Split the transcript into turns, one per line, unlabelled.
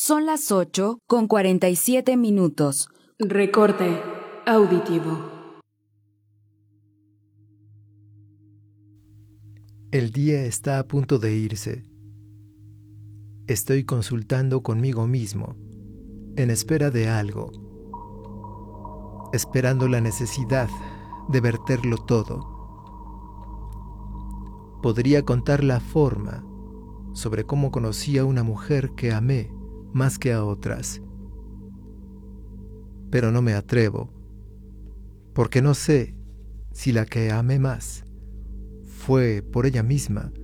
Son las 8:47.
Recorte auditivo.
El día está a punto de irse. Estoy consultando conmigo mismo, en espera de algo, esperando la necesidad de verterlo todo. Podría contar la forma sobre cómo conocí a una mujer que amé más que a otras. Pero no me atrevo, porque no sé si la que amé más fue por ella misma